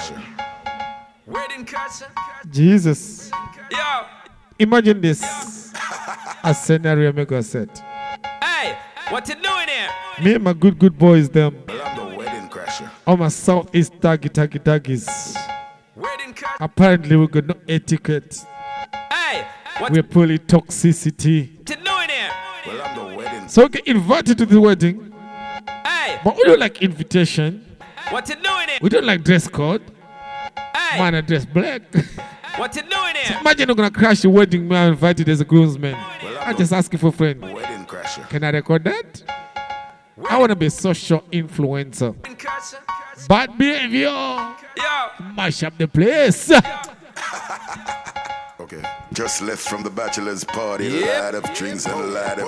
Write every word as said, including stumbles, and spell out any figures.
Wedding crasher. Jesus. Yo. Imagine this. A scenario make us set. Hey, what you doing here? Me and my good, good boys, them. Well, I'm the wedding crasher. All my Southeast taggy, taggy, taggies. Wedding crasher. Apparently, we got no etiquette. Hey, what We're pulling toxicity. you doing here? Well, I'm the wedding. So we get invited to the wedding, Hey, but we don't like invitation. what you doing here? We don't like dress code. Hey, Man, I dress black. what you doing here? Imagine I'm gonna crash the wedding. Me, I'm invited as a groomsman. I'm just asking for a friend. Wedding crasher. Can I record that? I wanna be a social influencer. Wedding crasher. Bad behavior. Yo. Mash up the place. Okay. Just left from the bachelor's party. Yep. A lot of drinks and a lot of